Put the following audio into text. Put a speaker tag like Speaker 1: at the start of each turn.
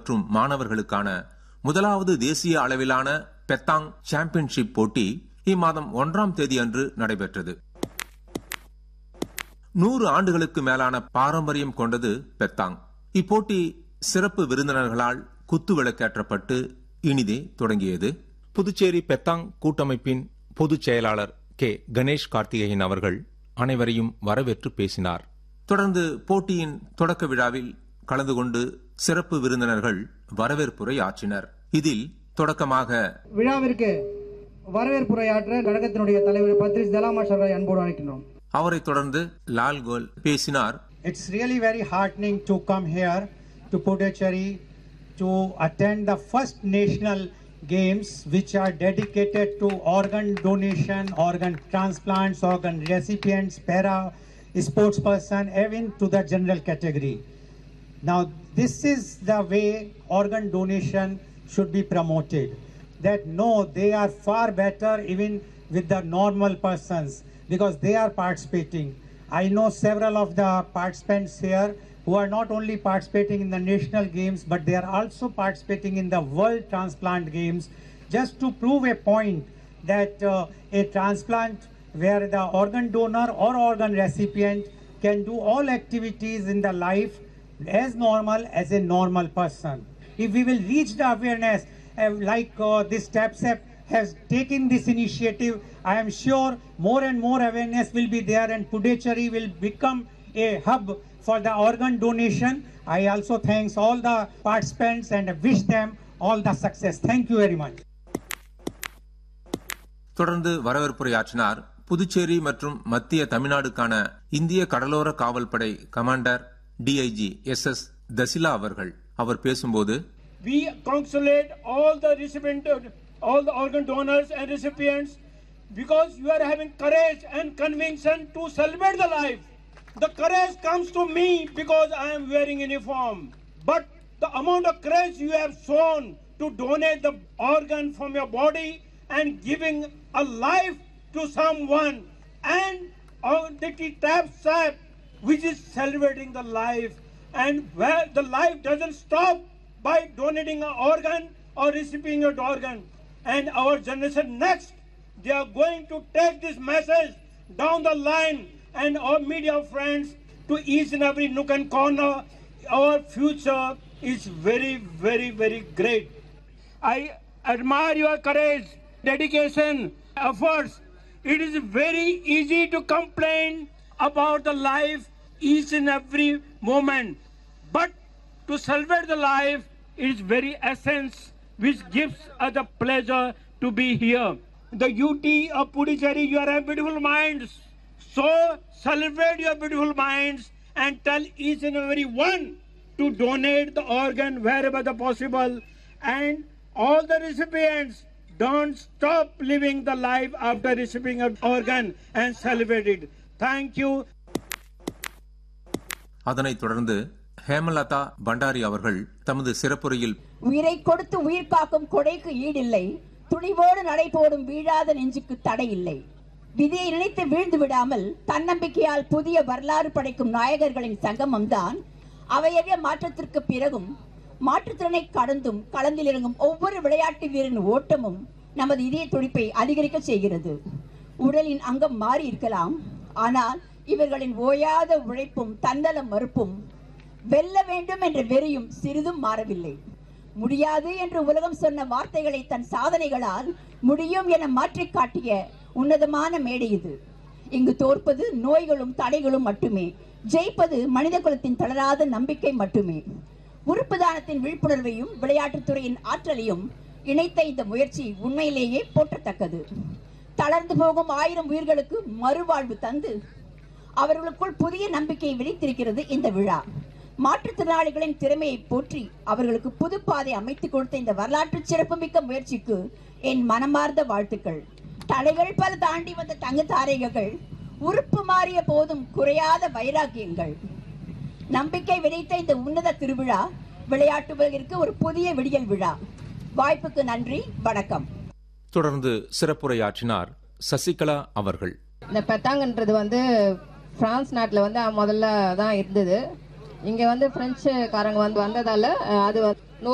Speaker 1: மற்றும் மாணவர்களுக்கான முதலாவது தேசிய அளவிலான பெத்தாங் சாம்பியன்ஷிப் போட்டி இம்மாதம் 1ஆம் தேதி அன்று நடைபெற்றது. 100 ஆண்டுகளுக்கு மேலான பாரம்பரியம் கொண்டது பெத்தாங். இப்போட்டி சிறப்பு விருந்தினர்களால் குத்துவிளக்கேற்றப்பட்டு இனிதே தொடங்கியது. புதுச்சேரி பெத்தாங் கூட்டமைப்பின் பொதுச் செயலாளர் கே கணேஷ் கார்த்திகேயன் அவர்கள் அனைவரையும் வரவேற்று பேசினார். தொடர்ந்து போட்டியின் தொடக்க விழாவில் கலந்து கொண்டு சிறப்பு விருந்தினர்கள் வரவேற்புரை ஆற்றினர். இதில் தொடக்கமாக
Speaker 2: விழாவிற்கு வரவேற்புரையாற்ற கழகத்தினுடைய தலைவர் பத்ரிஸ் தலாமாஷரை அன்போடு அழைக்கின்றோம்.
Speaker 1: அவரை தொடர்ந்து லால் கோல் பேசினார்.
Speaker 3: It's really very heartening to come here to Puducherry to attend the first national games which are dedicated to organ donation, organ transplants, organ recipients, para sports person, even to the general category. Now this is the way organ donation should be promoted. That no, they are far better even with the normal persons because they are participating. I know several of the participants here who are not only participating in the national games but they are also participating in the world transplant games just to prove a point that a transplant where the organ donor or organ recipient can do all activities in the life as normal as a normal person. If we will reach the awareness like this TAPSEP has taken this initiative, I am sure more and more awareness will be there and Puducherry will become a hub for the organ donation. I also thanks all the participants and wish them all the success. Thank you very much.
Speaker 1: தொடர்ந்து வரவேற்புரையாற்றினார் புதுச்சேரி மற்றும் மத்திய தமிழ்நாடுக்கான இந்திய கடலோர காவல்படை commander DIG SS தசிலா அவர்கள். அவர் பேசும்போது
Speaker 4: We congratulate all the organ donors and recipients because you are having courage and conviction to celebrate the life. The courage comes to me because I am wearing uniform. But the amount of courage you have shown to donate the organ from your body and giving a life to someone and the TAPSEP which is celebrating the life and where the life doesn't stop by donating an organ or receiving an organ. And our generation next, they are going to take this message down the line and our media friends to each and every nook and corner. Our future is very, very, very great. I admire your courage, dedication, efforts. It is very easy to complain about the life each and every moment. But to celebrate the life is very essence which gives us the pleasure to be here. The UT of Puducherry, you are beautiful minds. So celebrate your beautiful minds and tell each and every one to donate the organ wherever the possible. And all the recipients, don't stop living the life after receiving an organ and celebrate it. Thank you.
Speaker 1: அதனைத் தொடர்ந்து ஹேமலதா பண்டாரி அவர்கள் தமது சிறப்புரையில்
Speaker 5: உயிரை கொடுத்து உயிர் காக்கும் கொடைக்கு ஈடில்லை, துணிவோடு நடைபோடும் வீழாத நெஞ்சுக்கு தடை இல்லை. விதியை நினைத்து வீழ்ந்து விடாமல் தன்னம்பிக்கையால் புதிய வரலாறு படைக்கும் நாயகர்களின் சங்கமம்தான் அவையவே மாற்றத்திற்கு பிறகும் மாற்றுத்திறனை கடந்தும் களத்தில் இறங்கும் ஒவ்வொரு விளையாட்டு வீரரின் ஓட்டமும் நமது இதய துடிப்பை அதிகரிக்க செய்கிறது. உடலின் அங்கம் மாறி இருக்கலாம், ஆனால் இவர்களின் ஓயாத உழைப்பும் தன்னல மறுப்பும் வெல்ல வேண்டும் என்ற வெறியும் சிறிதும் மாறவில்லை. முடியாது என்று உலகம் சொன்ன வார்த்தைகளை தன் சாதனைகளால் முடியும் என மாற்றி காட்டிய உன்னதமான மேடை இது. இங்கு தோற்பது நோய்களும் தடைகளும் மட்டுமே, ஜெயிப்பது மனித குலத்தின் தளராத நம்பிக்கை மட்டுமே. உறுப்பு தானத்தின் விழிப்புணர்வையும் விளையாட்டுத்துறையின் ஆற்றலையும் இணைத்த இந்த முயற்சி உண்மையிலேயே போற்றத்தக்கது. தளர்ந்து போகும் 1000 உயிர்களுக்கு மறுவாழ்வு தந்து அவர்களுக்குள் புதிய நம்பிக்கையை விளைத்திருக்கிறது இந்த விழா. மாற்றுத்திறனாளிகளின் திறமையை போற்றி அவர்களுக்கு புது பாதை அமைத்துக் கொடுத்த இந்த வரலாற்று சிறப்புமிக்க முயற்சிக்கு என் மனமார்ந்த வாழ்த்துக்கள். தடைகள் பல தாண்டி வந்த தங்க தாரகைகள், உறுப்பு மாறிய போதும் குறையாத வைராக்கியங்கள். நம்பிக்கை விதைத்த இந்த உன்னத திருவிழா விளையாட்டு உலகிற்கு ஒரு புதிய விடியல் விழா. வாய்ப்புக்கு நன்றி, வணக்கம்.
Speaker 1: தொடர்ந்து சிறப்புரையாற்றினார் சசிகலா அவர்கள்.
Speaker 6: இந்த பெத்தாங்கன்றது பிரான்ஸ் நாட்டில் முதல்ல தான் இருந்தது. இங்கே பிரெஞ்சுக்காரங்க வந்ததால அது